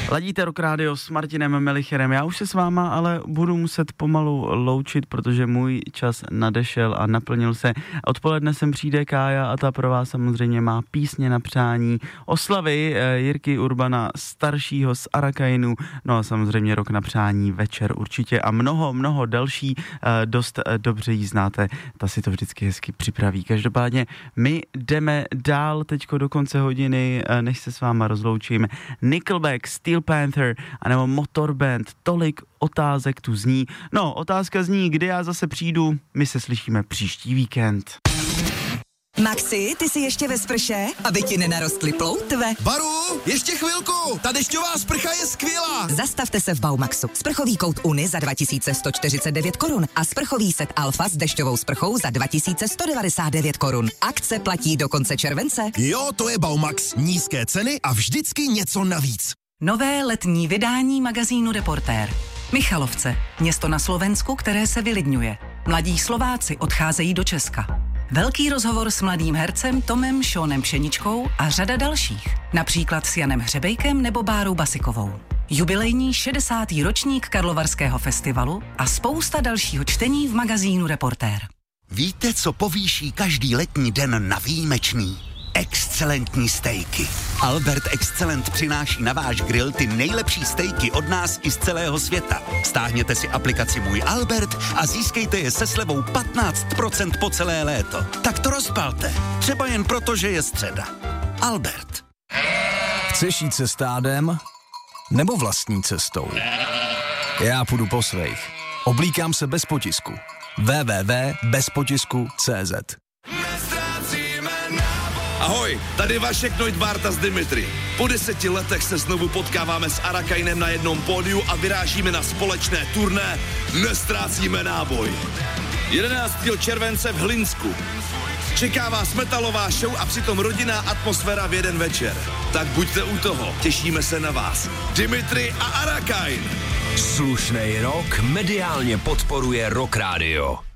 Ladíte Rock Radio s Martinem Melicherem. Já už se s váma ale budu muset pomalu loučit, protože můj čas nadešel a naplnil se. Odpoledne sem přijde Kája a ta pro vás samozřejmě má písně na přání, oslavy Jirky Urbana staršího z Arakainu, no a samozřejmě Rock na přání večer určitě a mnoho další, dost dobře jí znáte, ta si to vždycky hezky připraví. Každopádně my jdeme dál teďko do konce hodiny, než se s váma rozloučím. Nickelback, Steel Panther anebo Motorband, tolik otázek tu zní. No, otázka zní, kdy já zase přijdu, my se slyšíme příští víkend. Maxi, ty jsi ještě ve sprše? Aby ti nenarostly ploutve? Baru, ještě chvilku, ta dešťová sprcha je skvělá. Zastavte se v Baumaxu. Sprchový kout Uni za 2149 korun a sprchový set Alfa s dešťovou sprchou za 2199 korun. Akce platí do konce července. Jo, to je Baumax. Nízké ceny a vždycky něco navíc. Nové letní vydání magazínu Reportér. Michalovce, město na Slovensku, které se vylidňuje. Mladí Slováci odcházejí do Česka. Velký rozhovor s mladým hercem Tomem Šónem Pšeničkou a řada dalších. Například s Janem Hřebejkem nebo Bárou Basikovou. Jubilejní 60. ročník Karlovarského festivalu a spousta dalšího čtení v magazínu Reportér. Víte, co povýší každý letní den na výjimečný? Excelentní stejky. Albert Excellent přináší na váš grill ty nejlepší stejky od nás i z celého světa. Stáhněte si aplikaci Můj Albert a získejte je se slevou 15% po celé léto. Tak to rozpalte. Třeba jen proto, že je středa. Albert. Chceš jít se stádem? Nebo vlastní cestou? Já půjdu po svých. Oblíkám se bez potisku. www.bezpotisku.cz. Ahoj, tady Vašek Neudbárta z Dimitri. Po 10 letech se znovu potkáváme s Arakainem na jednom pódiu a vyrážíme na společné turné Nestrácíme náboj. 11. července v Hlinsku. Čeká vás metalová show a přitom rodinná atmosféra v jeden večer. Tak buďte u toho, těšíme se na vás. Dimitri a Arakain. Slušnej rok mediálně podporuje Rock Radio.